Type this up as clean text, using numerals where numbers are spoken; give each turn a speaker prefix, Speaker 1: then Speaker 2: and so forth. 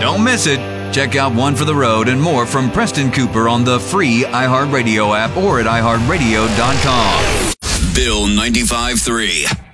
Speaker 1: Don't miss it. Check out One for the Road and more from Preston Cooper on the free iHeartRadio app or at iHeartRadio.com.
Speaker 2: Bill 95.3.